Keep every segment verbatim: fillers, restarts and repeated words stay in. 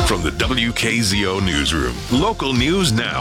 From the W K Z O Newsroom, local news now.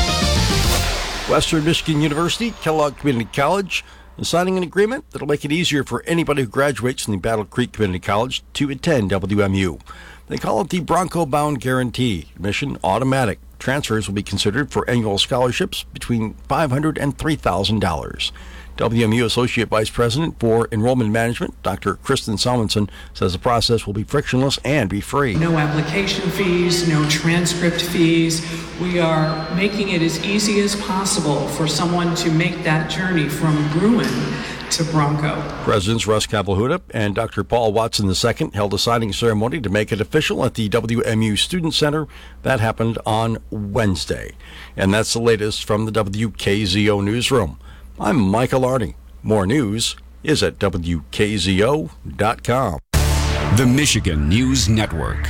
Western Michigan University, Kellogg Community College, is signing an agreement that will make it easier for anybody who graduates from the Battle Creek Community College to attend W M U. They call it the Bronco Bound Guarantee. Admission automatic. Transfers will be considered for annual scholarships between five hundred dollars and three thousand dollars. W M U Associate Vice President for Enrollment Management, Doctor Kristen Salmonson, says the process will be frictionless and be free. No application fees, no transcript fees. We are making it as easy as possible for someone to make that journey from Bruin to Bronco. Presidents Russ Cavalhuda and Doctor Paul Watson the Second held a signing ceremony to make it official at the W M U Student Center. That happened on Wednesday. And that's the latest from the W K Z O Newsroom. I'm Michael Arney. More news is at W K Z O dot com. The Michigan News Network.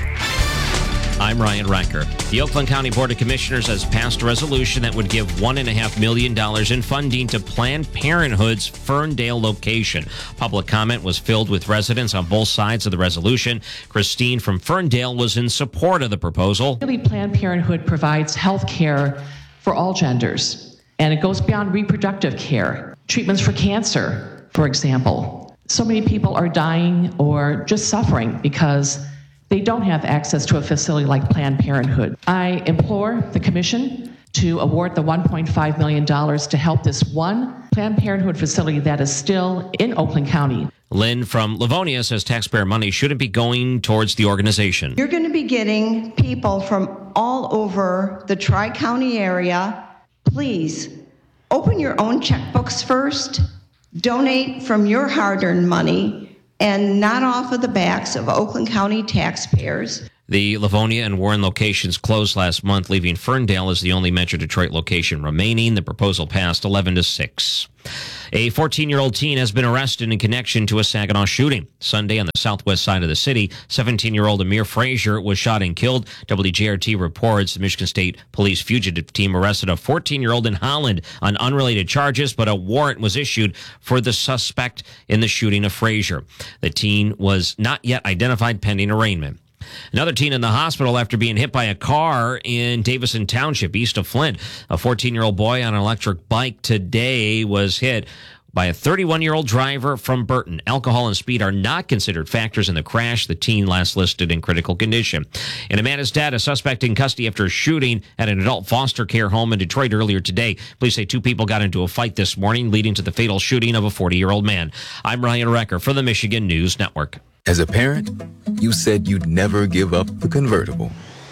I'm Ryan Reicher. The Oakland County Board of Commissioners has passed a resolution that would give one point five million dollars in funding to Planned Parenthood's Ferndale location. Public comment was filled with residents on both sides of the resolution. Christine from Ferndale was in support of the proposal. Really, Planned Parenthood provides health care for all genders, and it goes beyond reproductive care. Treatments for cancer, for example. So many people are dying or just suffering because they don't have access to a facility like Planned Parenthood. I implore the Commission to award the one point five million dollars to help this one Planned Parenthood facility that is still in Oakland County. Lynn from Livonia says taxpayer money shouldn't be going towards the organization. You're going to be getting people from all over the Tri-County area. Please, open your own checkbooks first. Donate from your hard-earned money and not off of the backs of Oakland County taxpayers. The Livonia and Warren locations closed last month, leaving Ferndale as the only Metro Detroit location remaining. The proposal passed eleven to six. A fourteen-year-old teen has been arrested in connection to a Saginaw shooting. Sunday on the southwest side of the city, seventeen-year-old Amir Frazier was shot and killed. W J R T reports the Michigan State Police fugitive team arrested a fourteen-year-old in Holland on unrelated charges, but a warrant was issued for the suspect in the shooting of Frazier. The teen was not yet identified pending arraignment. Another teen in the hospital after being hit by a car in Davison Township, east of Flint. A fourteen-year-old boy on an electric bike today was hit by a thirty-one-year-old driver from Burton. Alcohol and speed are not considered factors in the crash. The teen last listed in critical condition. And a man is dead, a suspect in custody after a shooting at an adult foster care home in Detroit earlier today. Police say two people got into a fight this morning, leading to the fatal shooting of a forty-year-old man. I'm Ryan Recker for the Michigan News Network. As a parent, you said you'd never give up the convertible.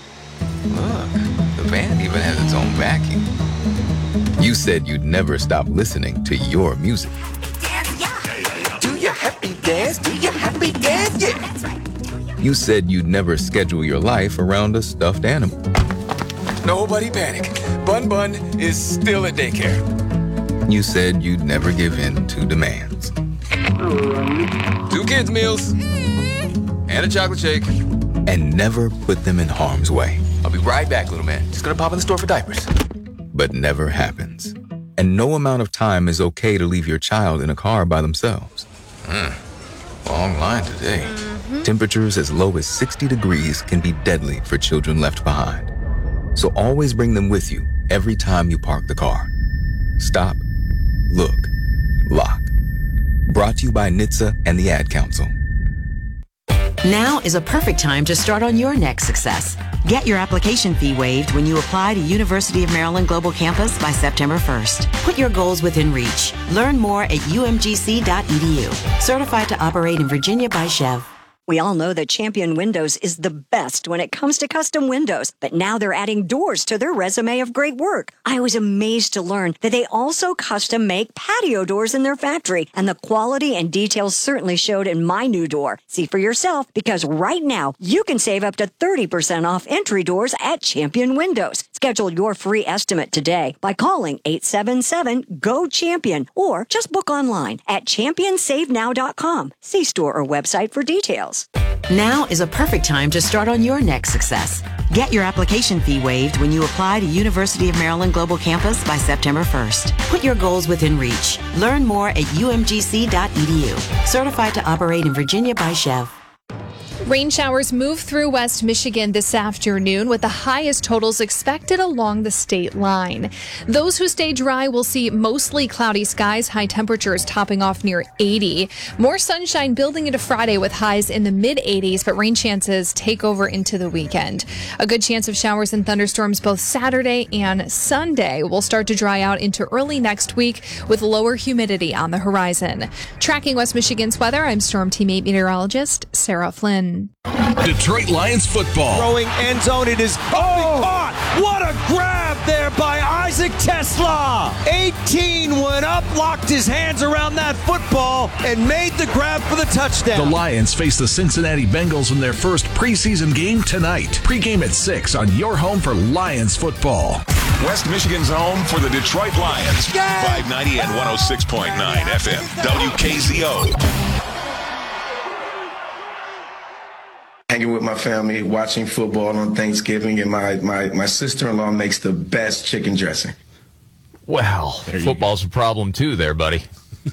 Look, the van even has its own vacuum. You said you'd never stop listening to your music. Dance, yeah. Do your happy dance, do your happy dance, yeah. That's right. You said you'd never schedule your life around a stuffed animal. Nobody panic. Bun Bun is still at daycare. You said you'd never give in to demands. Two kids' meals. And a chocolate shake. And never put them in harm's way. I'll be right back, little man. Just gonna pop in the store for diapers. But never happens. And no amount of time is okay to leave your child in a car by themselves. Mm. Long line today. Mm-hmm. Temperatures as low as sixty degrees can be deadly for children left behind. So always bring them with you every time you park the car. Stop, look, lock. Brought to you by N H T S A and the Ad Council. Now is a perfect time to start on your next success. Get your application fee waived when you apply to University of Maryland Global Campus by September first. Put your goals within reach. Learn more at U M G C dot E D U. Certified to operate in Virginia by Chev. We all know that Champion Windows is the best when it comes to custom windows, but now they're adding doors to their resume of great work. I was amazed to learn that they also custom make patio doors in their factory, and the quality and details certainly showed in my new door. See for yourself, because right now you can save up to thirty percent off entry doors at Champion Windows. Schedule your free estimate today by calling eight seven seven, G O, CHAMPION or just book online at champion save now dot com. See store or website for details. Now is a perfect time to start on your next success. Get your application fee waived when you apply to University of Maryland Global Campus by September first. Put your goals within reach. Learn more at U M G C dot E D U. Certified to operate in Virginia by Chev. Rain showers move through West Michigan this afternoon with the highest totals expected along the state line. Those who stay dry will see mostly cloudy skies, high temperatures topping off near eighty. More sunshine building into Friday with highs in the mid eighties, but rain chances take over into the weekend. A good chance of showers and thunderstorms both Saturday and Sunday will start to dry out into early next week with lower humidity on the horizon. Tracking West Michigan's weather, I'm Storm Team eight meteorologist Sarah Flynn. Detroit Lions football. Throwing end zone. It is oh, caught. What a grab there by Isaac Tesla. eighteen went up, locked his hands around that football, and made the grab for the touchdown. The Lions face the Cincinnati Bengals in their first preseason game tonight. Pre-game at six on your home for Lions football. West Michigan's home for the Detroit Lions. five ninety and one oh six point nine F M. W K Z O. Hanging with my family, watching football on Thanksgiving, and my, my, my sister-in-law makes the best chicken dressing. Well, football's a problem too there, buddy.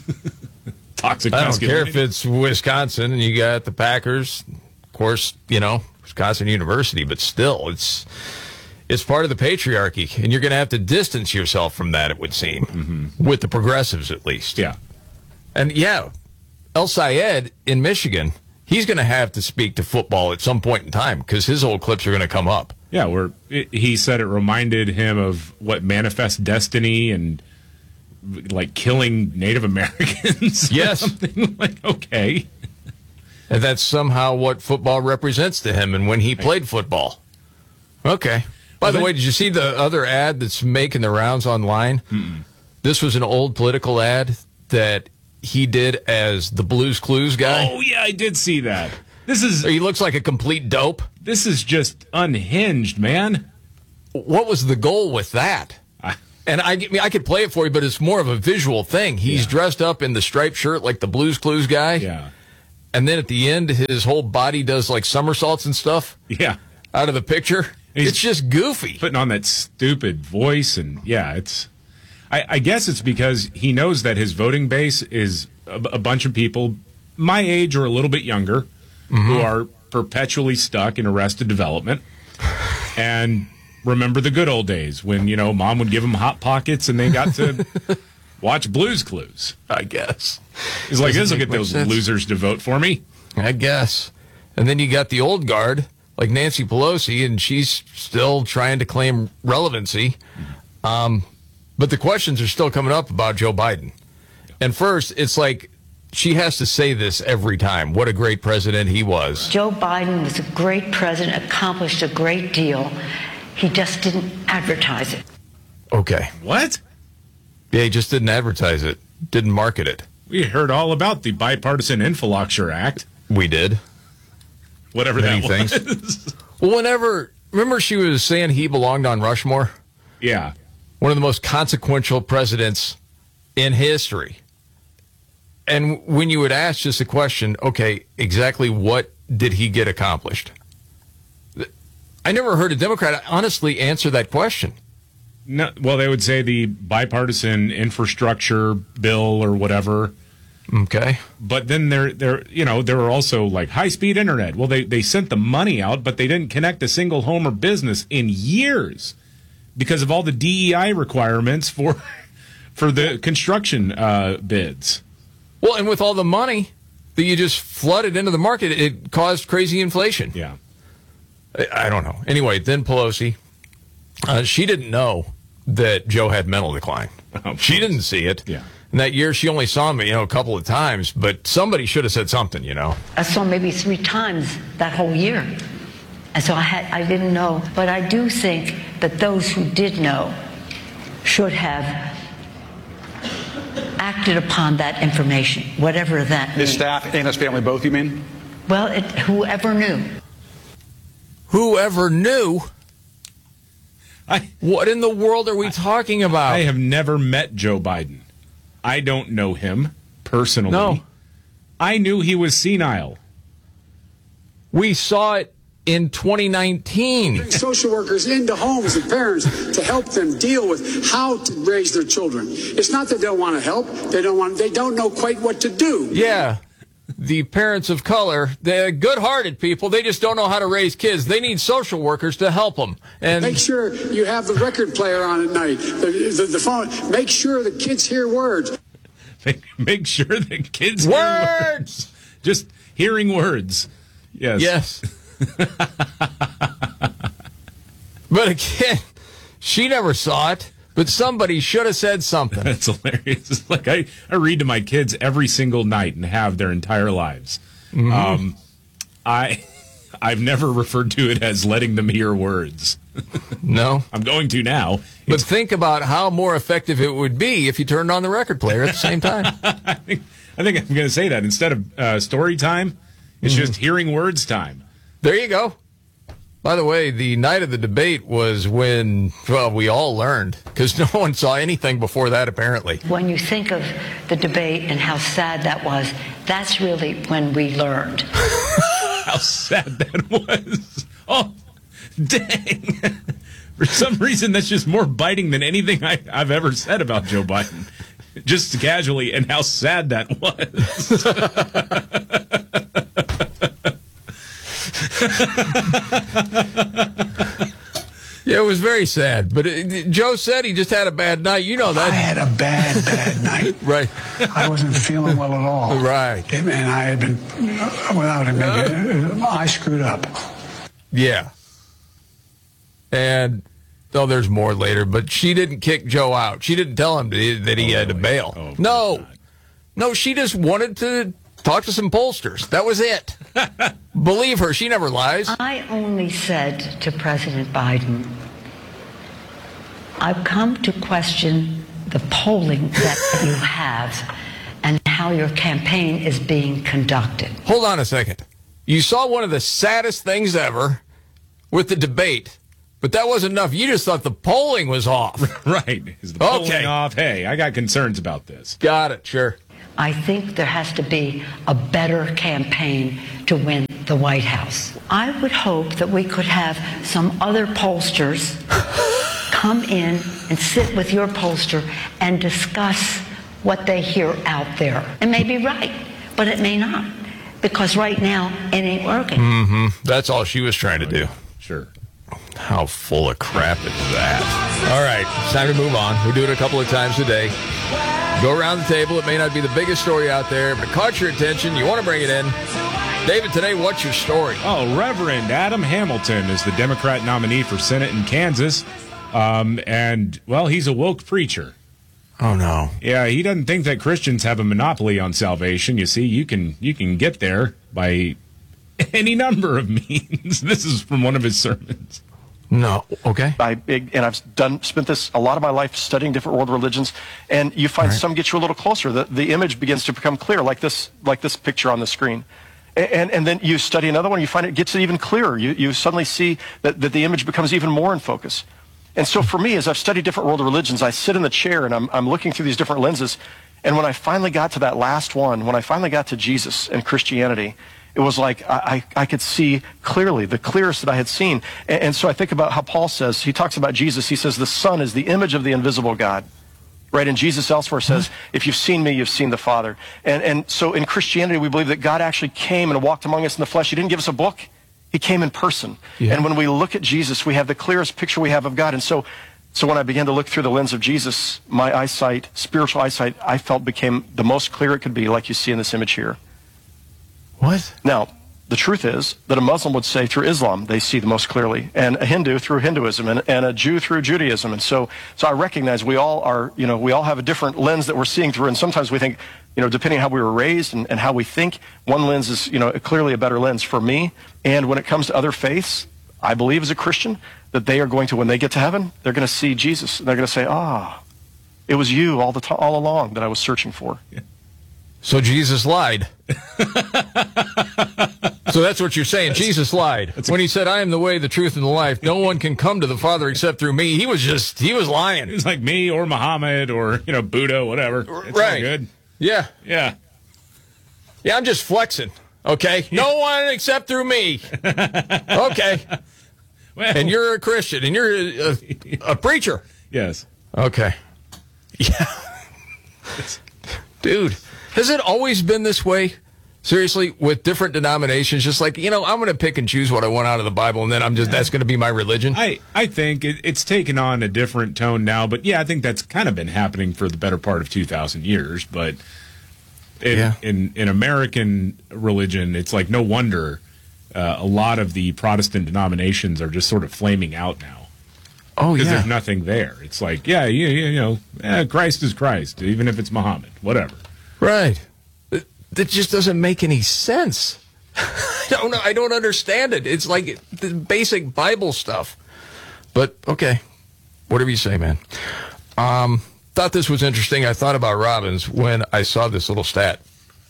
Toxic I don't care masculinity. if it's Wisconsin and you got the Packers, of course, you know, Wisconsin University, but still, it's it's part of the patriarchy, and you're going to have to distance yourself from that, it would seem, mm-hmm. with the progressives at least. Yeah. And yeah, El Sayed in Michigan, he's going to have to speak to football at some point in time because his old clips are going to come up. Yeah, where it, he said it reminded him of what Manifest Destiny and like killing Native Americans. Yes. Something like, okay. And that's somehow what football represents to him and when he played football. Okay. By well, the then, way, did you see the other ad that's making the rounds online? Mm-mm. This was an old political ad that he did as the Blues Clues guy. Oh, yeah, I did see that. This is He looks like a complete dope. This is just unhinged, man. What was the goal with that? I, and I, I mean, I could play it for you, but it's more of a visual thing. He's yeah. dressed up in the striped shirt like the Blues Clues guy. Yeah. And then at the end, his whole body does like somersaults and stuff. Yeah. Out of the picture. He's it's just goofy. Putting on that stupid voice. And yeah, it's... I, I guess it's because he knows that his voting base is a, a bunch of people my age or a little bit younger mm-hmm. who are perpetually stuck in Arrested Development and remember the good old days when, you know, mom would give them Hot Pockets and they got to watch Blues Clues. I guess. He's like, this will get those sense. losers to vote for me. I guess. And then you got the old guard like Nancy Pelosi, and she's still trying to claim relevancy. Um... But the questions are still coming up about Joe Biden. And first, it's like she has to say this every time. What a great president he was. Joe Biden was a great president, accomplished a great deal. He just didn't advertise it. Okay. What? Yeah, he just didn't advertise it. Didn't market it. We heard all about the Bipartisan Infrastructure Act. We did. Whatever Many that was. Things. Well, whenever... Remember she was saying he belonged on Rushmore? Yeah. One of the most consequential presidents in history. And when you would ask just a question, okay, exactly what did he get accomplished? I never heard a Democrat honestly answer that question. No, well, they would say the bipartisan infrastructure bill or whatever. Okay. But then there, there, you know, there were also like high-speed internet. Well, they, they sent the money out, but they didn't connect a single home or business in years. Because of all the D E I requirements for for the construction uh, bids. Well, and with all the money that you just flooded into the market, it caused crazy inflation. Yeah. I, I don't know. Anyway, then Pelosi, uh, she didn't know that Joe had mental decline. Oh, she didn't see it. Yeah. And that year, she only saw him, you know, a couple of times, but somebody should have said something, you know. I saw him maybe three times that whole year. And so I had, I didn't know. But I do think that those who did know should have acted upon that information, whatever that means. His staff and his family both, you mean? Well, it, whoever knew. Whoever knew? I, what in the world are we I, talking about? I have never met Joe Biden. I don't know him personally. No. I knew he was senile. We saw it in twenty nineteen. Social workers into homes and parents to help them deal with how to raise their children. It's not that they don't want to help. They don't want. They don't know quite what to do. Yeah. the parents of color, they're good-hearted people. They just don't know how to raise kids. They need social workers to help them. And make sure you have the record player on at night, the, the, the phone. Make sure the kids hear words. Make, make sure the kids words. hear words. Just hearing words. Yes. Yes. But again, she never saw it. But somebody should have said something. That's hilarious. It's like I, I read to my kids every single night and have their entire lives. Mm-hmm. Um, I, I've never referred to it as letting them hear words. No. I'm going to now. But It's, think about how more effective it would be if you turned on the record player at the same time. I think, I think I'm going to say that. Instead of uh, story time, it's Mm-hmm. just hearing words time. There you go. By the way, the night of the debate was when, well, we all learned, because no one saw anything before that, apparently. When you think of the debate and how sad that was, that's really when we learned. How sad that was. Oh, dang. For some reason, that's just more biting than anything I, I've ever said about Joe Biden. Just casually, and how sad that was. Yeah, it was very sad. But it, Joe said he just had a bad night. You know that. I had a bad, bad night. Right. I wasn't feeling well at all. Right. And I had been, without admitting, I screwed up. Yeah. And, oh, there's more later, but she didn't kick Joe out. She didn't tell him that he, that he oh, had to bail. Oh, no. No, she just wanted to talk to some pollsters. That was it. Believe her, she never lies. I only said to President Biden, I've come to question the polling that you have and how your campaign is being conducted. Hold on a second. You saw one of the saddest things ever with the debate, but that wasn't enough. You just thought the polling was off. Right. Is the polling Okay. off? Hey, I got concerns about this. Got it, sure. I think there has to be a better campaign to win the White House. I would hope that we could have some other pollsters come in and sit with your pollster and discuss what they hear out there. It may be right, but it may not, because right now it ain't working. Mm-hmm. That's all she was trying to do. Sure. How full of crap is that? All right, it's time to move on. We do it a couple of times a day. Go around the table. It may not be the biggest story out there, but it caught your attention. You want to bring it in. David, today, what's your story? Oh, Reverend Adam Hamilton is the Democrat nominee for Senate in Kansas. Um, and, well, he's a woke preacher. Oh, no. Yeah, he doesn't think that Christians have a monopoly on salvation. You see, you can you can get there by any number of means. This is from one of his sermons. No. Okay. I, and I've done spent this a lot of my life studying different world religions, and you find Right. some get you a little closer. The, the image begins to become clear, like this, like this picture on the screen. And, and, and then you study another one, you find it gets even clearer. You, you suddenly see that, that the image becomes even more in focus. And so for me, as I've studied different world religions, I sit in the chair and I'm, I'm looking through these different lenses. And when I finally got to that last one, when I finally got to Jesus and Christianity, it was like I, I, I could see clearly, the clearest that I had seen. And, and so I think about how Paul says, he talks about Jesus, he says the Son is the image of the invisible God. Right? And Jesus elsewhere says, if you've seen me, you've seen the Father. And, and so in Christianity, we believe that God actually came and walked among us in the flesh. He didn't give us a book. He came in person. Yeah. And when we look at Jesus, we have the clearest picture we have of God. And so, so when I began to look through the lens of Jesus, my eyesight, spiritual eyesight, I felt became the most clear it could be, like you see in this image here. What? Now, the truth is that a Muslim would say through Islam they see the most clearly, and a Hindu through Hinduism, and, and a Jew through Judaism. And so, so I recognize we all are, you know, we all have a different lens that we're seeing through, and sometimes we think, you know, depending on how we were raised and, and how we think, one lens is, you know, clearly a better lens for me. And when it comes to other faiths, I believe as a Christian that they are going to, when they get to heaven, they're going to see Jesus. They're going to say, ah, it was you all the time, all along that I was searching for. Yeah. So Jesus lied. So that's what you're saying. Jesus lied. When he said, I am the way, the truth, and the life, no one can come to the Father except through me. He was just, he was lying. He was like me or Muhammad or, you know, Buddha, whatever. It's all Right. good. Yeah. Yeah. Yeah, I'm just flexing. Okay? No one except through me. Okay. Well, And you're a Christian, and you're a, a, a preacher. yes. Okay. Yeah. Dude, has it always been this way? Seriously, with different denominations, just like, you know, I'm going to pick and choose what I want out of the Bible, and then I'm just, that's going to be my religion. I, I think it, it's taken on a different tone now, but yeah, I think that's kind of been happening for the better part of two thousand years. But in, Yeah. in, in American religion, it's like no wonder uh, a lot of the Protestant denominations are just sort of flaming out now. Oh, Because yeah. there's nothing there. It's like, yeah, you, you know, eh, Christ is Christ, even if it's Muhammad, whatever. Right. It- That just doesn't make any sense. I don't know. I don't understand it. It's like the basic Bible stuff. But okay, whatever you say, man. Um, thought this was interesting. I thought about Robbins when I saw this little stat.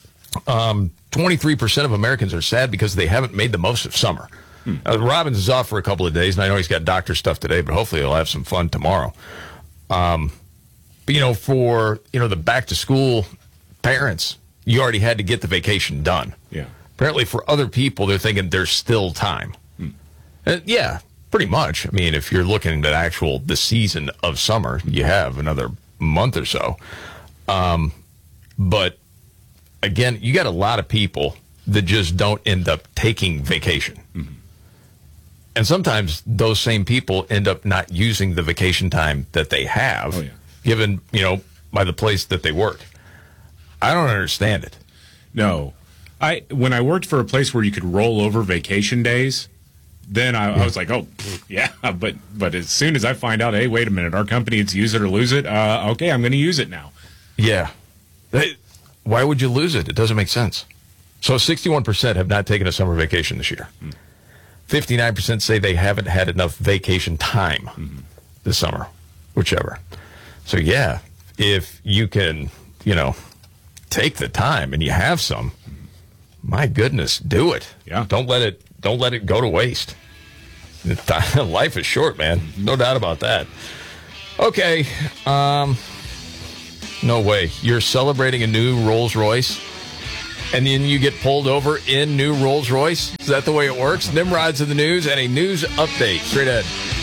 Um, twenty-three percent of Americans are sad because they haven't made the most of summer. Hmm. Uh, Robbins is off for a couple of days, and I know he's got doctor stuff today, but hopefully he'll have some fun tomorrow. Um, but, you know, for, you know, the back to school parents, you already had to get the vacation done. Yeah. Apparently for other people, they're thinking there's still time. Hmm. Uh, yeah, pretty much. I mean, if you're looking at actual the season of summer, you have another month or so. Um, but again, you got a lot of people that just don't end up taking vacation. Mm-hmm. And sometimes those same people end up not using the vacation time that they have, Oh, yeah. given, you know, by the place that they work. I don't understand it. No. I when I worked for a place where you could roll over vacation days, then I, I was like, oh, pfft, yeah. But but as soon as I find out, hey, wait a minute, our company, it's use it or lose it, uh, okay, I'm going to use it now. Yeah. They- why would you lose it? It doesn't make sense. So sixty-one percent have not taken a summer vacation this year. Hmm. fifty-nine percent say they haven't had enough vacation time Mm-hmm. this summer, whichever. So, yeah, if you can, you know, take the time and you have some, my goodness, do it. Yeah. Don't let it, don't let it go to waste. Life is short, man. No doubt about that. Okay. Um, no way. You're celebrating a new Rolls Royce, and then you get pulled over in new Rolls Royce? Is that the way it works? Nimrod's in the news and a news update. Straight ahead.